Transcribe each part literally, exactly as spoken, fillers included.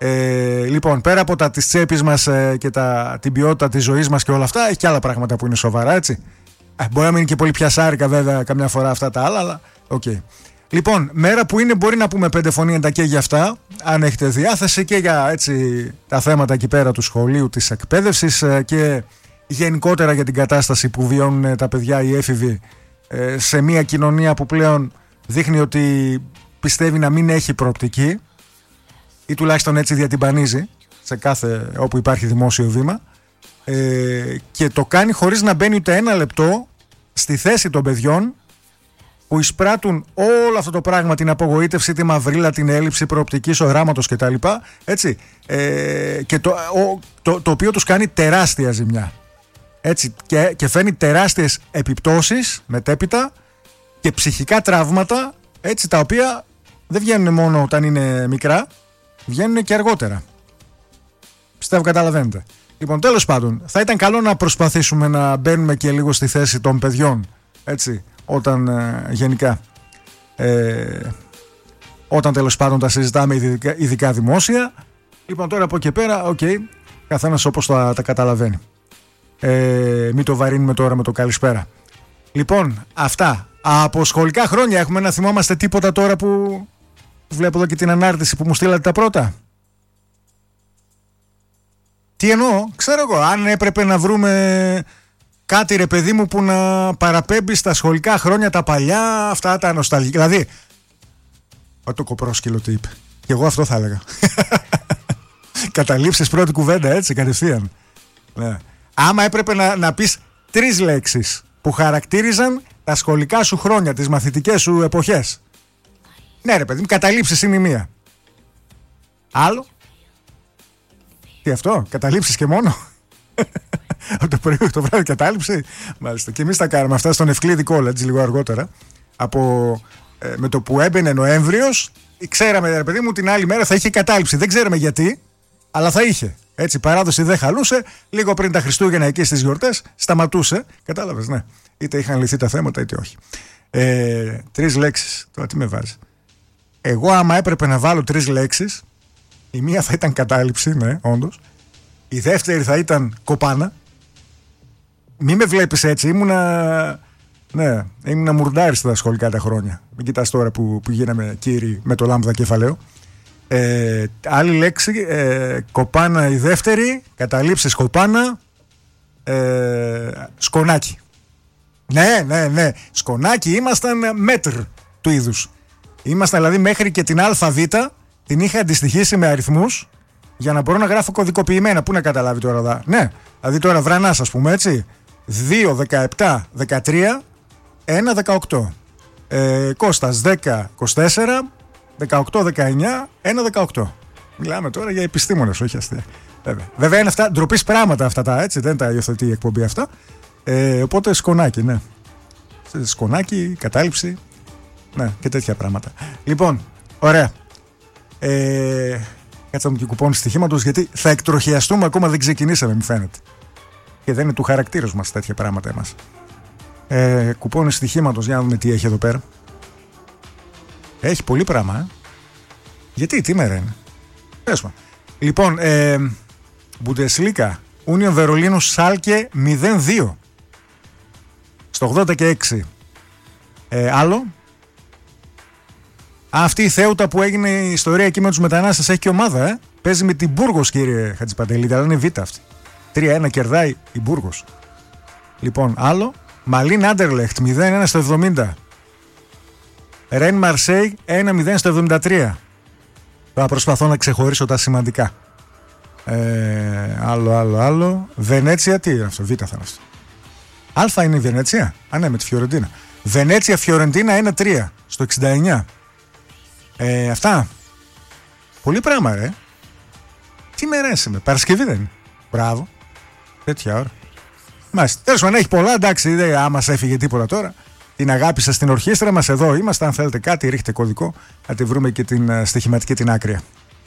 Ε, λοιπόν, πέρα από τα της τσέπης μας ε, και τα, την ποιότητα της ζωής μας και όλα αυτά, έχει και άλλα πράγματα που είναι σοβαρά, έτσι. Ε, μπορεί να μην είναι και πολύ πιασάρικα βέβαια καμιά φορά αυτά τα άλλα, αλλά οκ. Okay. Λοιπόν, μέρα που είναι, μπορεί να πούμε πέντε φωνήεντα και για αυτά, αν έχετε διάθεση, και για έτσι, τα θέματα εκεί πέρα του σχολείου, της εκπαίδευσης ε, και γενικότερα για την κατάσταση που βιώνουν τα παιδιά, οι έφηβοι, ε, σε μια κοινωνία που πλέον δείχνει ότι πιστεύει να μην έχει προοπτική, ή τουλάχιστον έτσι διατυμπανίζει σε κάθε όπου υπάρχει δημόσιο βήμα, ε, και το κάνει χωρίς να μπαίνει ούτε ένα λεπτό στη θέση των παιδιών που εισπράττουν όλο αυτό το πράγμα, την απογοήτευση, τη μαυρίλα, την έλλειψη προοπτικής οράματος κτλ. Έτσι, ε, και το, ο, το, το οποίο τους κάνει τεράστια ζημιά. Έτσι, και, και φέρνει τεράστιες επιπτώσεις μετέπειτα και ψυχικά τραύματα, έτσι, τα οποία δεν βγαίνουν μόνο όταν είναι μικρά, βγαίνουν και αργότερα. Πιστεύω καταλαβαίνετε. Λοιπόν, τέλος πάντων, θα ήταν καλό να προσπαθήσουμε να μπαίνουμε και λίγο στη θέση των παιδιών, έτσι, όταν ε, γενικά ε, όταν τέλος πάντων τα συζητάμε ειδικά, ειδικά δημόσια. Λοιπόν, τώρα από εκεί πέρα, οκ, okay, καθένας όπως τα, τα καταλαβαίνει. Ε, μην το βαρύνουμε τώρα με το καλησπέρα. Λοιπόν, αυτά. Από σχολικά χρόνια έχουμε να θυμόμαστε τίποτα τώρα που βλέπω εδώ και την ανάρτηση που μου στείλατε τα πρώτα. Τι εννοώ, ξέρω εγώ, αν έπρεπε να βρούμε κάτι, ρε παιδί μου, που να παραπέμπει στα σχολικά χρόνια τα παλιά, αυτά τα νοσταλγικά. Δηλαδή, ο το κοπρόσκυλο τι είπε. Και εγώ αυτό θα έλεγα. Καταλήψεις πρώτη κουβέντα, έτσι, κατευθείαν. Ναι. Άμα έπρεπε να, να πεις τρεις λέξεις που χαρακτήριζαν τα σχολικά σου χρόνια, τις μαθητικές σου εποχές. Ναι, ρε παιδί μου, καταλήψεις είναι η μία. Άλλο. Τι αυτό, καταλήψεις και μόνο. Από το πρωί το βράδυ κατάληψη. Μάλιστα. Και εμείς τα κάναμε αυτά στον Ευκλήδη College λίγο αργότερα. Από, ε, με το που έμπαινε Νοέμβριος, ξέραμε, ρε παιδί μου, την άλλη μέρα θα είχε κατάληψη. Δεν ξέραμε γιατί, αλλά θα είχε. Έτσι, η παράδοση δεν χαλούσε. Λίγο πριν τα Χριστούγεννα, εκεί στις γιορτές, σταματούσε. Κατάλαβες, ναι. Είτε είχαν λυθεί τα θέματα, είτε όχι. Ε, τρεις λέξεις. Τώρα τι με βάζει. Εγώ, άμα έπρεπε να βάλω τρεις λέξεις, η μία θα ήταν κατάληψη, ναι, όντως. Η δεύτερη θα ήταν κοπάνα. Μη με βλέπεις έτσι, ήμουνα. Ναι, ήμουνα μουρντάρι στα σχολικά τα χρόνια. Μην κοιτάς τώρα που, που γίναμε κύριοι με το λάμδα κεφαλαίο. Ε, άλλη λέξη, ε, κοπάνα η δεύτερη, καταλήψεις κοπάνα, ε, σκονάκι. Ναι, ναι, ναι, σκονάκι, ήμασταν μέτρ του είδους. Ήμασταν δηλαδή μέχρι και την ΑΒ, την είχα αντιστοιχίσει με αριθμούς για να μπορώ να γράφω κωδικοποιημένα. Πού να καταλάβει τώρα εδώ. Ναι, δηλαδή τώρα βρανάς, ας πούμε, έτσι. δύο, δεκαεπτά, δεκατρία, ένα, δεκαοκτώ. Ε, Κώστας δέκα, είκοσι τέσσερα, δεκαοκτώ, δεκαεννιά, ένα, δεκαοκτώ. Μιλάμε τώρα για επιστήμονες, όχι αστεία. Βέβαια. Βέβαια είναι αυτά ντροπής πράγματα αυτά τα, έτσι, δεν τα υιοθετεί η εκπομπή αυτά. Ε, οπότε σκονάκι, ναι. Σκονάκι, κατάληψη, ναι, και τέτοια πράγματα. Λοιπόν, ωραία. Ε, κάτσα μου και κουπόνι στοιχήματος, γιατί θα εκτροχιαστούμε, ακόμα δεν ξεκινήσαμε, μου φαίνεται. Και δεν είναι του χαρακτήρος μας τέτοια πράγματα εμάς. Ε, κουπόνι στοιχήματος, για να δούμε τι έχει εδώ πέρα. Έχει πολύ πράγμα, ε. Γιατί, τι μέρα είναι. Πέσμα. Λοιπόν, ε, Bundesliga, Union Βερολίνου Σάλκε μηδέν δύο. Στο ογδόντα και έξι. Ε, άλλο. Αυτή η Θέουτα που έγινε η ιστορία εκεί με τους μετανάστες έχει και ομάδα, ε. Παίζει με την Μπούργος, κύριε Χατζηπαντελίδη, αλλά είναι β' αυτή. τρία ένα κερδάει η Μπούργος. Λοιπόν, άλλο. Μαλίν Άντερλεχτ μηδέν ένα στο εβδομήντα. Ρεν Μαρσέι ένα μηδέν στο εβδομήντα τρία. Θα προσπαθώ να ξεχωρίσω τα σημαντικά. Ε, άλλο, άλλο, άλλο. Βενέτσια, τι είναι αυτό, β' θα είναι αυτό. Αλφα είναι η Βενέτσια. Α, ναι, με τη Φιωρεντίνα. Βενέτσια Φιωρεντίνα ένα τρία στο εξήντα εννιά. Ε, αυτά. Πολύ πράγμα, ρε. Τι μερές είμαι. Παρασκευή δεν είναι. Μπράβο. Τέτοια ώρα. Μάλιστα. Τέλος πάντων, έχει πολλά. Εντάξει, δεν άμα σε έφυγε τίποτα τώρα. Την αγάπη σας στην ορχήστρα μας. Εδώ είμαστε. Αν θέλετε κάτι, ρίχτε κωδικό. Να τη βρούμε και την uh, στοιχηματική την άκρια.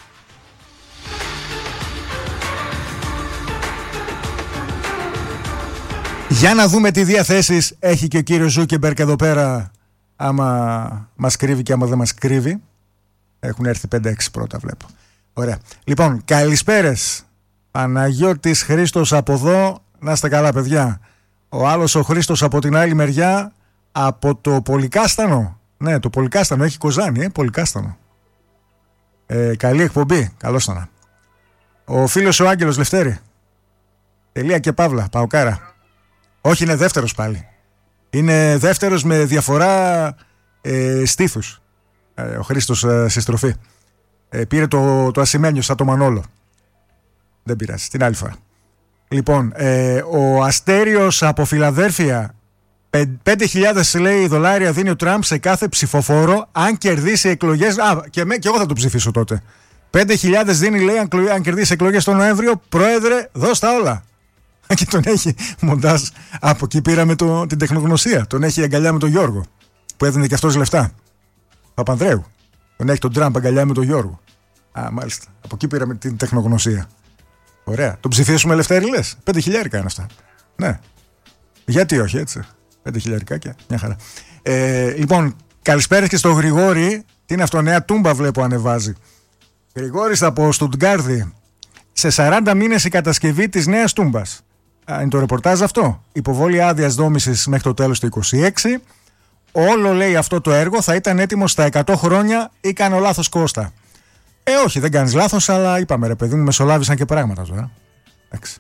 Για να δούμε τι διαθέσεις έχει και ο κύριος Ζούκεμπερκ εδώ πέρα. Άμα μας κρύβει και άμα δεν μας κρύβει. Έχουν έρθει πέντε έξι πρώτα, βλέπω. Ωραία. Λοιπόν, καλησπέρες. Παναγιώτης Χρήστος από εδώ. Να είστε καλά, παιδιά. Ο άλλος ο Χρήστος από την άλλη μεριά, από το Πολυκάστανο. Ναι, το Πολυκάστανο έχει Κοζάνη, ε, Πολυκάστανο. Ε, καλή εκπομπή. Καλώς ήταν. Ο φίλος ο Άγγελος Λευτέρη. Τελεία και παύλα. Παοκάρα. Όχι, είναι δεύτερος πάλι. Είναι δεύτερος με διαφορά ε, στήθους. Ε, ο Χρήστος ε, στη στροφή. Ε, πήρε το, το ασημένιο σαν το Μανόλο. Δεν πειράζει. Την άλλη φορά. Λοιπόν, ε, ο Αστέριος από Φιλαδέλφια. πέντε χιλιάδες λέει δολάρια δίνει ο Τραμπ σε κάθε ψηφοφόρο αν κερδίσει εκλογές. Α, και, με, και εγώ θα το ψηφίσω τότε. πέντε χιλιάδες δίνει λέει αν, αν κερδίσει εκλογές τον Νοέμβριο. Πρόεδρε, δώσ' τα όλα. Και τον έχει μοντάζ. Από εκεί πήραμε το, την τεχνογνωσία. Τον έχει αγκαλιά με τον Γιώργο. Που έδινε και αυτός λεφτά. Παπανδρέου. Τον έχει τον Τραμπ αγκαλιά με τον Γιώργο. Α, μάλιστα. Από εκεί πήραμε την τεχνογνωσία. Ωραία. Τον ψηφίσουμε Ελευθέρη, λες. Πέντε χιλιάρικα είναι αυτά. Ναι. Γιατί όχι, έτσι. Πέντε χιλιαρικάκια. Μια χαρά. Ε, λοιπόν, καλησπέρα και στο Γρηγόρη. Τι είναι αυτό, νέα τούμπα βλέπω ανεβάζει. Γρηγόρης από Στουτγκάρδη. Σε σαράντα μήνες η κατασκευή της νέας τούμπας. Α, είναι το ρεπορτάζ αυτό. Υποβολή άδειας δόμησης μέχρι το τέλος του είκοσι έξι. Όλο λέει αυτό το έργο θα ήταν έτοιμο στα εκατό χρόνια ή κάνω λάθος Κώστα. Ε, όχι, δεν κάνεις λάθος, αλλά είπαμε ρε παιδί μου, μεσολάβησαν και πράγματα τώρα. Εντάξει.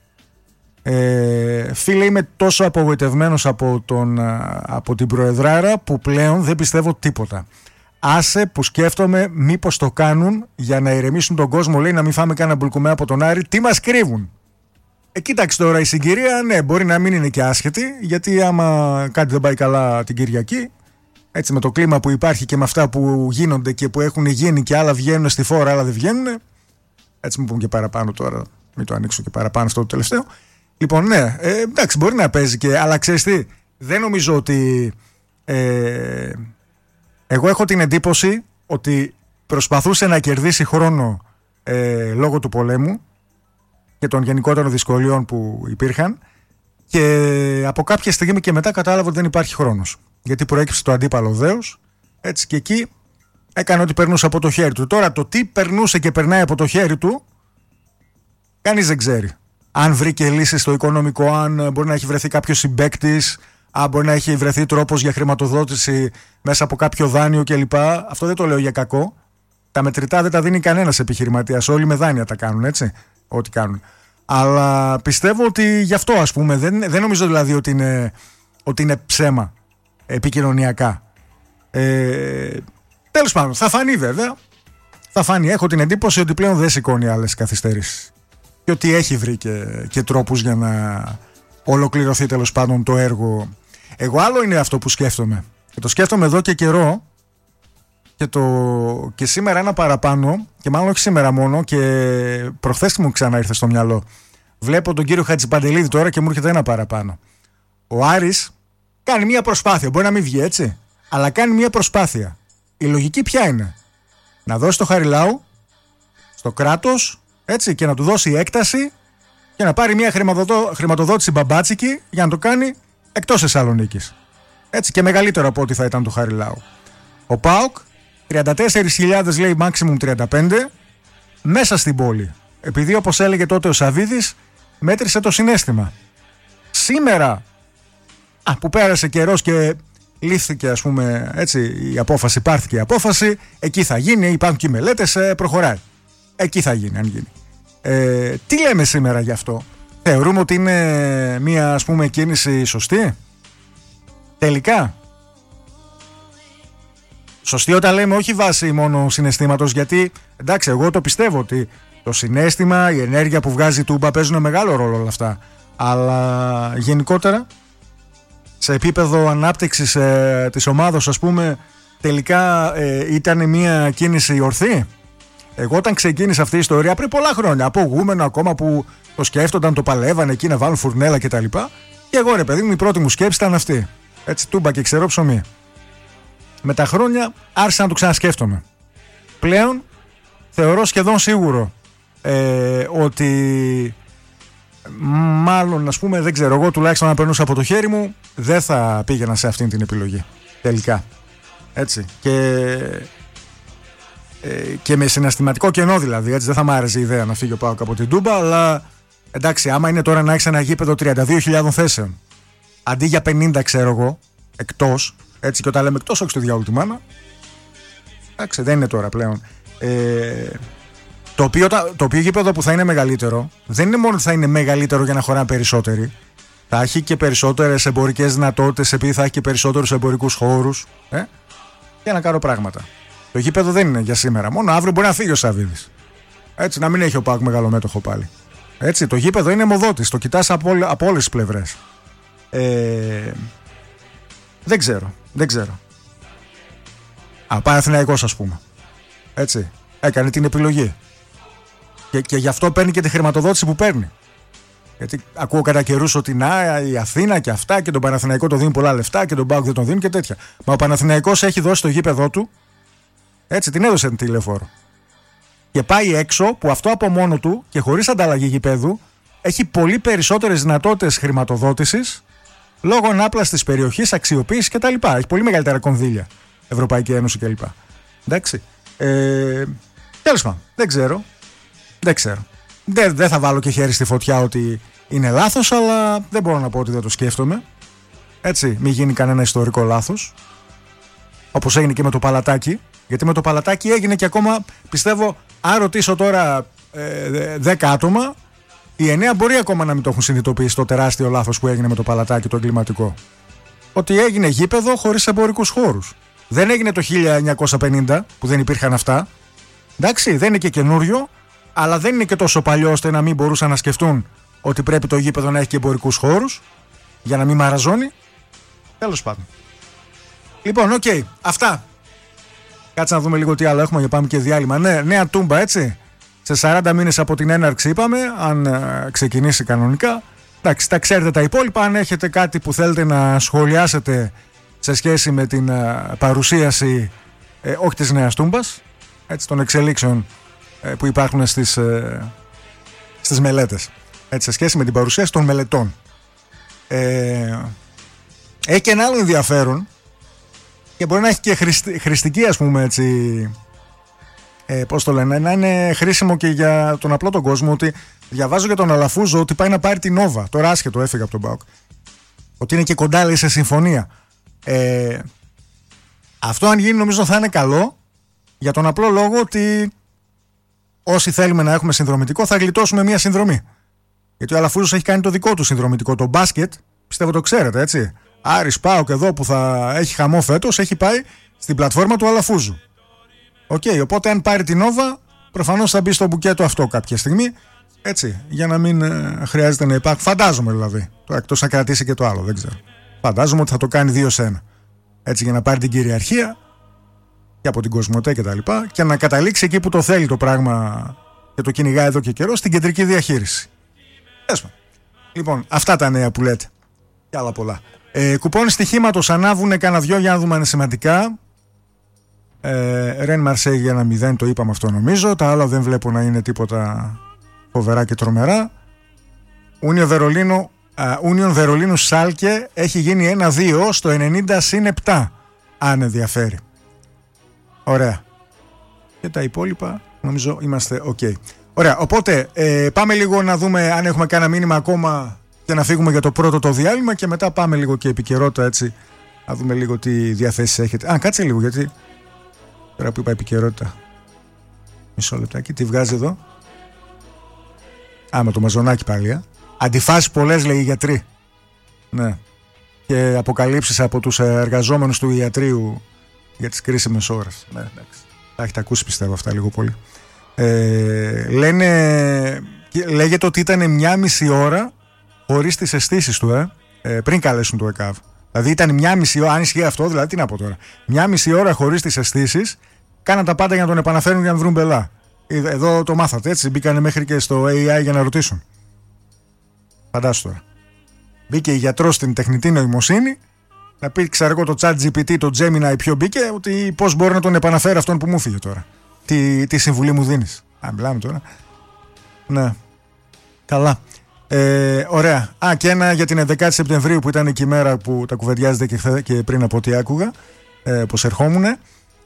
Ε, φίλε, είμαι τόσο απογοητευμένος από, τον, από την Προεδράρα που πλέον δεν πιστεύω τίποτα. Άσε που σκέφτομαι μήπως το κάνουν για να ηρεμήσουν τον κόσμο, λέει, να μην φάμε κανένα μπουλκουμέ από τον Άρη. Τι μας κρύβουν. Ε, κοίταξε τώρα η συγκυρία, ναι, μπορεί να μην είναι και άσχετη, γιατί άμα κάτι δεν πάει καλά την Κυριακή, έτσι με το κλίμα που υπάρχει και με αυτά που γίνονται και που έχουν γίνει και άλλα βγαίνουν στη φόρα, άλλα δεν βγαίνουν. Έτσι μου πούμε και παραπάνω τώρα, μην το ανοίξω και παραπάνω αυτό το τελευταίο. Λοιπόν, ναι, ε, εντάξει, μπορεί να παίζει και, αλλά ξέρεις τι, δεν νομίζω ότι. Ε, εγώ έχω την εντύπωση ότι προσπαθούσε να κερδίσει χρόνο ε, λόγω του πολέμου και των γενικότερων δυσκολιών που υπήρχαν και από κάποια στιγμή και μετά κατάλαβα ότι δεν υπάρχει χρόνος. Γιατί προέκυψε το αντίπαλο δέος, έτσι, και εκεί έκανε ό,τι περνούσε από το χέρι του. Τώρα το τι περνούσε και περνάει από το χέρι του, κανείς δεν ξέρει. Αν βρήκε λύσεις στο οικονομικό, αν μπορεί να έχει βρεθεί κάποιος συμπαίκτης, αν μπορεί να έχει βρεθεί τρόπος για χρηματοδότηση μέσα από κάποιο δάνειο κλπ. Αυτό δεν το λέω για κακό. Τα μετρητά δεν τα δίνει κανένας επιχειρηματίας. Όλοι με δάνεια τα κάνουν, έτσι. Ό,τι κάνουν. Αλλά πιστεύω ότι γι' αυτό, ας πούμε, δεν, δεν νομίζω δηλαδή ότι είναι, ότι είναι ψέμα επικοινωνιακά. Ε, τέλος πάντων, θα φανεί βέβαια. Θα φανεί. Έχω την εντύπωση ότι πλέον δεν σηκώνει άλλες καθυστερήσεις. Και ότι έχει βρει και, και τρόπους για να ολοκληρωθεί τέλος πάντων το έργο. Εγώ άλλο είναι αυτό που σκέφτομαι. Και το σκέφτομαι εδώ και καιρό. Και, το, και σήμερα ένα παραπάνω. Και μάλλον όχι σήμερα μόνο. Και προχθές μου ξανά ήρθε στο μυαλό. Βλέπω τον κύριο Χατζηπαντελίδη τώρα και μου έρχεται ένα παραπάνω. Ο Άρης κάνει μια προσπάθεια. Μπορεί να μην βγει, έτσι. Αλλά κάνει μια προσπάθεια. Η λογική ποια είναι? Να δώσει το Χαριλάου στο κράτος, έτσι, και να του δώσει έκταση και να πάρει μια χρηματοδο... χρηματοδότηση μπαμπάτσικη για να το κάνει εκτός Θεσσαλονίκης. Έτσι, και μεγαλύτερο από ό,τι θα ήταν το Χαριλάου. Ο ΠΑΟΚ τριάντα τέσσερις χιλιάδες λέει maximum τριάντα πέντε μέσα στην πόλη. Επειδή όπως έλεγε τότε ο Σαβίδης, μέτρησε το συναίσθημα. Σήμερα, α, που πέρασε καιρός και λήφθηκε, ας πούμε, έτσι, η απόφαση, πάρθηκε η απόφαση, εκεί θα γίνει, υπάρχουν και οι μελέτες, προχωράει. Εκεί θα γίνει, αν γίνει. Ε, τι λέμε σήμερα γι' αυτό? Θεωρούμε ότι είναι μια, ας πούμε, κίνηση σωστή? Τελικά. Σωστή όταν λέμε όχι βάση μόνο συναισθήματος, γιατί εντάξει, εγώ το πιστεύω ότι το συναίσθημα, η ενέργεια που βγάζει η Τούμπα παίζουν μεγάλο ρόλο όλα αυτά. Αλλά γενικότερα, σε επίπεδο ανάπτυξης ε, της ομάδος, ας πούμε, τελικά ε, ήταν μια κίνηση ορθή. Εγώ όταν ξεκίνησε αυτή η ιστορία πριν πολλά χρόνια, από γούμενο ακόμα που το σκέφτονταν, το παλεύανε εκεί να βάλουν φουρνέλα κτλ. Και, και εγώ ρε παιδί μου, η πρώτη μου σκέψη ήταν αυτή. Έτσι, Τούμπα και ξερό ψωμί. Με τα χρόνια άρχισα να το ξανασκέφτομαι. Πλέον θεωρώ σχεδόν σίγουρο ε, ότι μάλλον, ας πούμε, δεν ξέρω, εγώ τουλάχιστον να περνούσα από το χέρι μου, δεν θα πήγαινα σε αυτήν την επιλογή τελικά. Έτσι. Και ε, και με συναισθηματικό κενό δηλαδή. Έτσι δεν θα μ' άρεσε η ιδέα να φύγει ο ΠΑΟΚ από την Τούμπα, αλλά εντάξει, άμα είναι τώρα να έχει ένα γήπεδο τριάντα δύο χιλιάδες θέσεων αντί για πενήντα, ξέρω εγώ, εκτός, έτσι, και όταν λέμε εκτός, όχι στο διάολο τη μάνα. Εντάξει, δεν είναι τώρα πλέον. Ε, το, οποίο, το οποίο γήπεδο που θα είναι μεγαλύτερο, δεν είναι μόνο ότι θα είναι μεγαλύτερο για να χωράνε περισσότεροι. Θα έχει και περισσότερες εμπορικές δυνατότητες, επειδή θα έχει και περισσότερους εμπορικούς χώρους. Ε, για να κάνω πράγματα. Το γήπεδο δεν είναι για σήμερα. Μόνο αύριο μπορεί να φύγει ο Σαββίδης. Έτσι, να μην έχει ο ΠΑΟΚ μεγάλο μέτοχο πάλι. Έτσι, το γήπεδο είναι αιμοδότης. Το κοιτάς από, από όλες τις πλευρές. Ε, δεν ξέρω. Δεν ξέρω. Α, Παναθηναϊκός, ας πούμε. Έτσι. Έκανε την επιλογή. Και, και γι' αυτό παίρνει και τη χρηματοδότηση που παίρνει. Γιατί ακούω κατά καιρούς ότι να, η Αθήνα και αυτά και τον Παναθηναϊκό το δίνουν πολλά λεφτά και τον ΠΑΟΚ δεν τον δίνουν και τέτοια. Μα ο Παναθηναϊκός έχει δώσει το γήπεδό του. Έτσι, την έδωσε την τηλεφόρο. Και πάει έξω που αυτό από μόνο του και χωρίς ανταλλαγή γηπέδου έχει πολύ περισσότερες δυνατότητες χρηματοδότησης λόγω ανάπλασης της περιοχής, αξιοποίησης κτλ. Έχει πολύ μεγαλύτερα κονδύλια. Ευρωπαϊκή Ένωση κλπ. Εντάξει. Ε, τέλος πάντων, δεν ξέρω. Δεν ξέρω. Δεν, δεν θα βάλω και χέρι στη φωτιά ότι είναι λάθος, αλλά δεν μπορώ να πω ότι δεν το σκέφτομαι. Έτσι, μην γίνει κανένα ιστορικό λάθος. Όπως έγινε και με το Παλατάκι. Γιατί με το Παλατάκι έγινε και ακόμα, πιστεύω, αν ρωτήσω τώρα ε, δέκα άτομα, οι εννέα μπορεί ακόμα να μην το έχουν συνειδητοποιήσει το τεράστιο λάθος που έγινε με το Παλατάκι το εγκληματικό. Ότι έγινε γήπεδο χωρίς εμπορικούς χώρους. Δεν έγινε το χίλια εννιακόσια πενήντα που δεν υπήρχαν αυτά. Εντάξει, δεν είναι και καινούριο, αλλά δεν είναι και τόσο παλιό ώστε να μην μπορούσαν να σκεφτούν ότι πρέπει το γήπεδο να έχει και εμπορικούς χώρους για να μην μαραζώνει. Τέλος πάντων. Λοιπόν, οκ, okay, αυτά. Κάτσε να δούμε λίγο τι άλλο έχουμε για πάμε και διάλειμμα. Ναι, νέα Τούμπα, έτσι. Σε σαράντα μήνες από την έναρξη είπαμε, αν ε, ξεκινήσει κανονικά. Εντάξει, τα ξέρετε τα υπόλοιπα. Αν έχετε κάτι που θέλετε να σχολιάσετε σε σχέση με την ε, παρουσίαση, ε, όχι της νέας Τούμπας, έτσι, των εξελίξεων ε, που υπάρχουν στις, ε, στις μελέτες. Έτσι, σε σχέση με την παρουσίαση των μελετών. Ε, έχει και ένα άλλο ενδιαφέρον και μπορεί να έχει και χρηστι, χρηστική, ας πούμε, έτσι, ε, πώς το λένε, να είναι χρήσιμο και για τον απλό τον κόσμο, ότι διαβάζω για τον Αλαφούζο ότι πάει να πάρει την Νόβα. Τώρα άσχετο, έφυγε από τον ΠΑΟΚ. Ότι είναι και κοντά, λέει, σε συμφωνία. Ε, αυτό αν γίνει νομίζω θα είναι καλό, για τον απλό λόγο ότι όσοι θέλουμε να έχουμε συνδρομητικό θα γλιτώσουμε μια συνδρομή. Γιατί ο Αλαφούζος έχει κάνει το δικό του συνδρομητικό. Το μπάσκετ, πιστεύω το ξέρετε, έτσι. Άρης ΠΑΟΚ εδώ που θα έχει χαμό φέτος, έχει πάει στην πλατφόρμα του Αλαφούζου. Οκ, okay, οπότε αν πάρει την Νόβα, προφανώς θα μπει στο μπουκέτο αυτό κάποια στιγμή. Έτσι, για να μην ε, χρειάζεται να υπάρχει. Φαντάζομαι δηλαδή. Το εκτός να κρατήσει και το άλλο, δεν ξέρω. Φαντάζομαι ότι θα το κάνει δύο σε ένα. Έτσι, για να πάρει την κυριαρχία και από την Κοσμοτέ και τα λοιπά, και να καταλήξει εκεί που το θέλει το πράγμα και το κυνηγάει εδώ και καιρό, στην κεντρική διαχείριση. Έσμα. Λοιπόν, αυτά τα νέα που λέτε. Και άλλα πολλά. Ε, κουπόνι στοιχήματος ανάβουνε κάνα δυο για να δούμε αν είναι σημαντικά. Ε, Ρεν Μαρσέη για ένα μηδέν, το είπαμε αυτό νομίζω. Τα άλλα δεν βλέπω να είναι τίποτα φοβερά και τρομερά. Ούνιο Βερολίνο, Ούνιον Βερολίνου Σάλκε έχει γίνει ένα δύο στο ενενήντα συν επτά, αν ενδιαφέρει. Ωραία. Και τα υπόλοιπα νομίζω είμαστε ok. Ωραία, οπότε ε, πάμε λίγο να δούμε αν έχουμε κάνα μήνυμα ακόμα και να φύγουμε για το πρώτο το διάλειμμα, και μετά πάμε λίγο και επικαιρότητα, έτσι, να δούμε λίγο τι διαθέσεις έχετε. Α, κάτσε λίγο, γιατί τώρα που είπα επικαιρότητα, μισό λεπτάκι, τι βγάζει εδώ. Α, με το μαζονάκι πάλι, α. Αντιφάσεις πολλές, λέει, οι γιατροί. Ναι. Και αποκαλύψεις από τους εργαζόμενους του ιατρείου για τις κρίσιμες ώρες. Ναι, εντάξει. Τα έχετε ακούσει, πιστεύω, αυτά λίγο πολύ. Ε, λένε, λέγεται ότι ήταν μια μισή ώρα χωρίς τις αισθήσεις του, ε, ε, πριν καλέσουν το ΕΚΑΒ. Δηλαδή ήταν μια μισή ώρα, αν ισχύει αυτό, δηλαδή τι να πω τώρα. Μια μισή ώρα χωρίς τις αισθήσεις, κάναν τα πάντα για να τον επαναφέρουν για να βρουν μπελά. Εδώ το μάθατε, έτσι. Μπήκανε μέχρι και στο έι άι για να ρωτήσουν. Φαντάσου τώρα. Μπήκε η γιατρός στην τεχνητή νοημοσύνη να πει, ξέρω εγώ, το ChatGPT, το Gemini, ποιο μπήκε, ότι πώς μπορώ να τον επαναφέρω αυτόν που μου φύγε τώρα. Τι, τι συμβουλή μου δίνεις. Α, μιλάμε τώρα. Ναι. Καλά. Ε, ωραία. Α, και ένα για την εβδομάδα Σεπτεμβρίου που ήταν εκεί η μέρα που τα κουβεντιάζετε και, και πριν από ό,τι άκουγα, ε, πως ερχόμουν.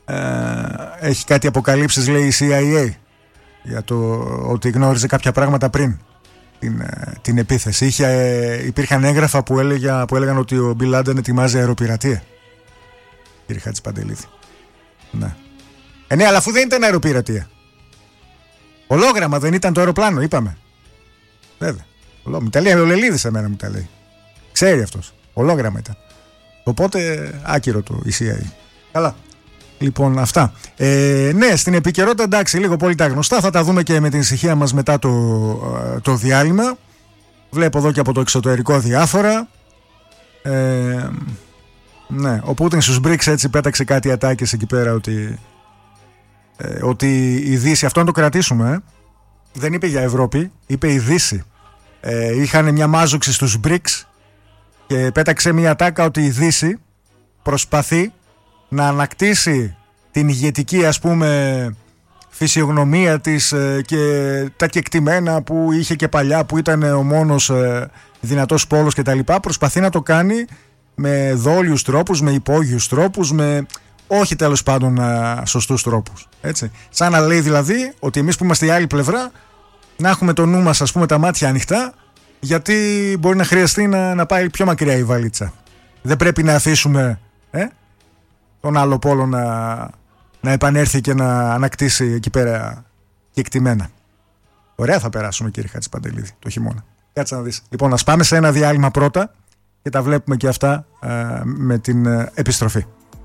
ε, έχει κάτι αποκαλύψεις, λέει, η σι άι έι για το ότι γνώριζε κάποια πράγματα πριν την, την επίθεση. Είχε, υπήρχαν έγγραφα που, έλεγα, που έλεγαν ότι ο Μπιν Λάντεν ετοιμάζει αεροπειρατεία. Κύριε Χατζηπαντελίδη. Ναι. Ε, ναι, αλλά αφού δεν ήταν αεροπειρατεία. Ολόγραμμα δεν ήταν το αεροπλάνο, είπαμε. Βέβαια. Μου τα λέει ο Λελίδης, εμένα μου τα λέει. Ξέρει αυτός. Ολόγραμμα ήταν. Οπότε άκυρο το η σι άι έι. Καλά. Λοιπόν, αυτά. Ε, ναι, στην επικαιρότητα, εντάξει, λίγο πολύ τα γνωστά. Θα τα δούμε και με την ησυχία μας μετά το, το διάλειμμα. Βλέπω εδώ και από το εξωτερικό διάφορα. Ε, ναι, ο Πούτιν στους μπρικς έτσι πέταξε κάτι ατάκες εκεί πέρα ότι, ε, ότι η Δύση, αυτό να το κρατήσουμε, ε, δεν είπε για Ευρώπη, είπε η Δύση. Ε, είχαν μια μάζοξη στους μπρικς και πέταξε μια ατάκα ότι η Δύση προσπαθεί να ανακτήσει την ηγετική, ας πούμε, φυσιογνωμία της ε, και τα κεκτημένα που είχε και παλιά, που ήταν ο μόνος ε, δυνατός πόλος κτλ. Προσπαθεί να το κάνει με δόλιους τρόπους, με υπόγειους τρόπους, με όχι τέλος πάντων ε, σωστούς τρόπους. Έτσι. Σαν να λέει δηλαδή ότι εμείς που είμαστε η άλλη πλευρά να έχουμε το νου μας, ας πούμε, τα μάτια ανοιχτά, γιατί μπορεί να χρειαστεί να, να πάει πιο μακριά η βαλίτσα. Δεν πρέπει να αφήσουμε ε, τον άλλο πόλο να, να επανέλθει και να ανακτήσει εκεί πέρα κεκτημένα. Ωραία θα περάσουμε, κύριε Χατζηπαντελίδη, το χειμώνα. Κάτσε να δεις. Λοιπόν, ας πάμε σε ένα διάλειμμα πρώτα και τα βλέπουμε και αυτά ε, με την ε, επιστροφή.